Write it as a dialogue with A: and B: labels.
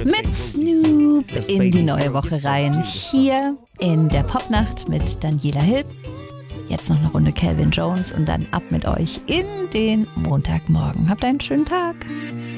A: mit Snoop in die neue Woche rein. Hier in der Popnacht mit Daniela Hilf. Jetzt noch eine Runde Calvin Jones und dann ab mit euch in den Montagmorgen. Habt einen schönen Tag.